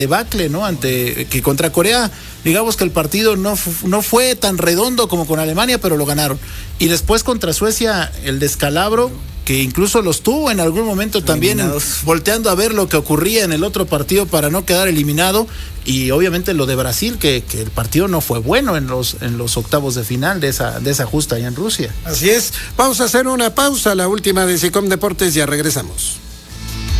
debacle, ¿no? Ante que contra Corea, digamos que el partido no fue tan redondo como con Alemania, pero lo ganaron. Y después contra Suecia, el descalabro, que incluso los tuvo en algún momento también volteando a ver lo que ocurría en el otro partido para no quedar eliminado. Y obviamente lo de Brasil, que el partido no fue bueno en los octavos de final de esa justa allá en Rusia. Así es. Vamos a hacer una pausa, la última de SICOM Deportes, ya regresamos.